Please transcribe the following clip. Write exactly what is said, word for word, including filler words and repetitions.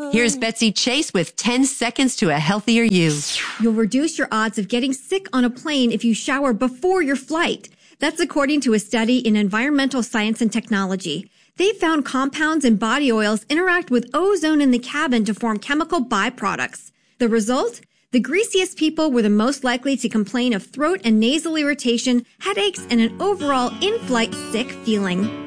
Here's Betsy Chase with ten seconds to a healthier you. You'll reduce your odds of getting sick on a plane if you shower before your flight. That's according to a study in Environmental Science and Technology. They found compounds in body oils interact with ozone in the cabin to form chemical byproducts. The result? The greasiest people were the most likely to complain of throat and nasal irritation, headaches, and an overall in-flight sick feeling.